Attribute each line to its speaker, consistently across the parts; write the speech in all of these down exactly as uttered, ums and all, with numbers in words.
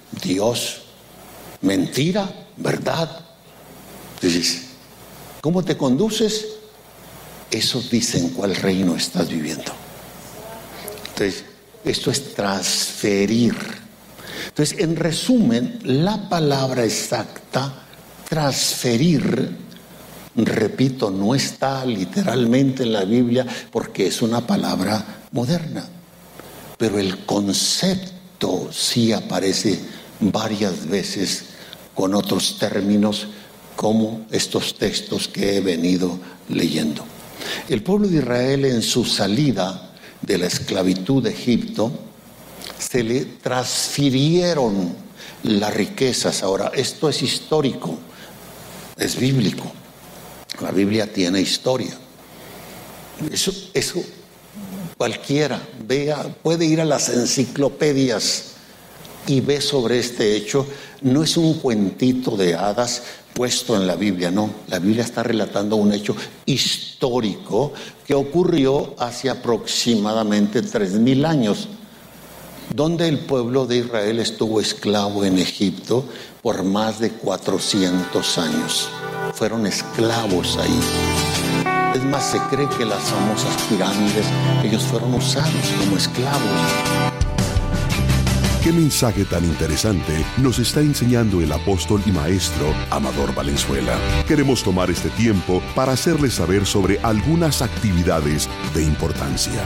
Speaker 1: Dios, mentira, verdad. Dices, ¿cómo te conduces? Eso dice en cuál reino estás viviendo. Entonces, esto es transferir. Entonces, en resumen, la palabra exacta, transferir, repito, no está literalmente en la Biblia porque es una palabra moderna, pero el concepto sí aparece varias veces con otros términos, como estos textos que he venido leyendo. El pueblo de Israel, en su salida de la esclavitud de Egipto, se le transfirieron las riquezas. Ahora, esto es histórico, es bíblico. La Biblia tiene historia. Eso, eso cualquiera vea, puede ir a las enciclopedias y ve sobre este hecho. No es un cuentito de hadas puesto en la Biblia, no. La Biblia está relatando un hecho histórico que ocurrió hace aproximadamente tres mil años, donde el pueblo de Israel estuvo esclavo en Egipto por más de cuatrocientos años. Fueron esclavos ahí. Es más, se cree que las famosas pirámides, ellos fueron usados como esclavos.
Speaker 2: ¿Qué mensaje tan interesante nos está enseñando el apóstol y maestro Amador Valenzuela? Queremos tomar este tiempo para hacerles saber sobre algunas actividades de importancia.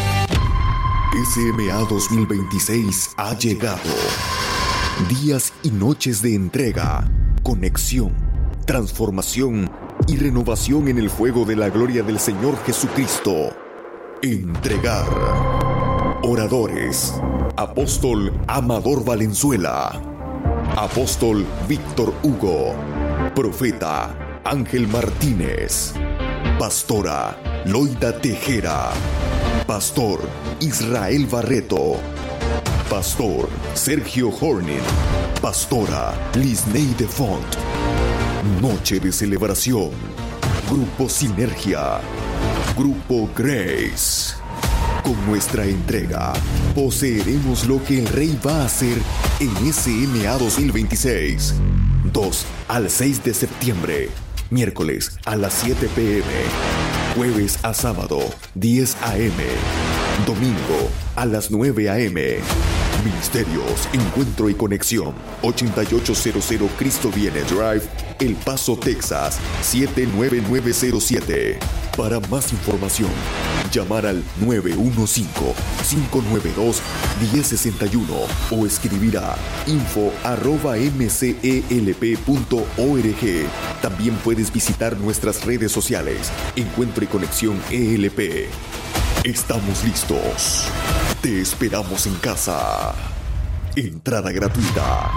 Speaker 3: S M A dos mil veintiséis ha llegado. Días y noches de entrega, conexión, transformación y renovación en el fuego de la gloria del Señor Jesucristo. Entregar. Oradores: Apóstol Amador Valenzuela, Apóstol Víctor Hugo, Profeta Ángel Martínez, Pastora Loida Tejera, Pastor Israel Barreto, Pastor Sergio Hornin, Pastora Lisney de Font. Noche de celebración. Grupo Sinergia, Grupo Grace. Con nuestra entrega, poseeremos lo que el Rey va a hacer en S M A dos mil veintiséis. dos al seis de septiembre, miércoles a las siete p m, jueves a sábado, diez a m, domingo a las nueve a m. Ministerios, Encuentro y Conexión, ochenta y ocho cero cero Cristo Viene Drive, El Paso, Texas, siete nueve nueve cero siete. Para más información, llamar al nueve uno cinco, cinco nueve dos, uno cero seis uno o escribir a info arroba m c e l p punto org. También puedes visitar nuestras redes sociales, Encuentro y Conexión E L P. Estamos listos. Te esperamos en casa. Entrada gratuita.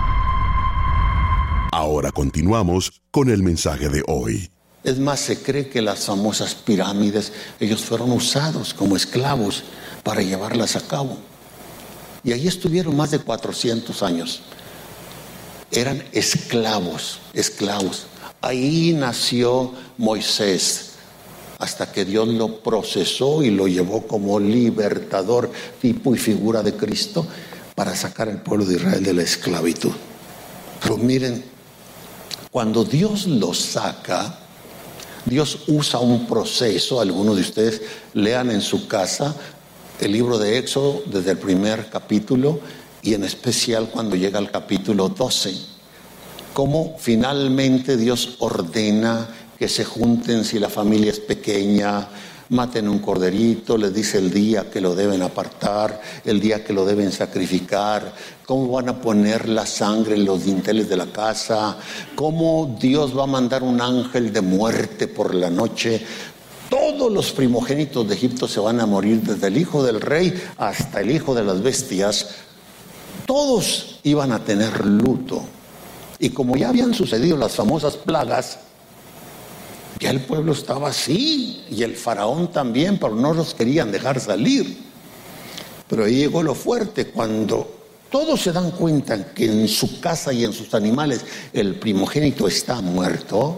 Speaker 2: Ahora continuamos con el mensaje de hoy.
Speaker 1: Es más, se cree que las famosas pirámides, ellos fueron usados como esclavos para llevarlas a cabo. Y ahí estuvieron más de cuatrocientos años. Eran esclavos, esclavos. Ahí nació Moisés, hasta que Dios lo procesó y lo llevó como libertador, tipo y figura de Cristo, para sacar al pueblo de Israel de la esclavitud. Pero miren, cuando Dios los saca, Dios usa un proceso. Algunos de ustedes lean en su casa el libro de Éxodo desde el primer capítulo y en especial cuando llega al capítulo doce. Cómo finalmente Dios ordena que se junten si la familia es pequeña, maten un corderito, les dice el día que lo deben apartar, el día que lo deben sacrificar, cómo van a poner la sangre en los dinteles de la casa, cómo Dios va a mandar un ángel de muerte por la noche. Todos los primogénitos de Egipto se van a morir, desde el hijo del rey hasta el hijo de las bestias. Todos iban a tener luto. Y como ya habían sucedido las famosas plagas, ya el pueblo estaba así, y el faraón también, pero no los querían dejar salir. Pero ahí llegó lo fuerte, cuando todos se dan cuenta que en su casa y en sus animales el primogénito está muerto.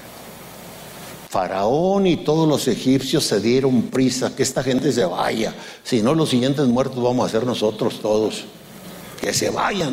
Speaker 1: Faraón y todos los egipcios se dieron prisa, que esta gente se vaya, si no los siguientes muertos vamos a ser nosotros todos, que se vayan.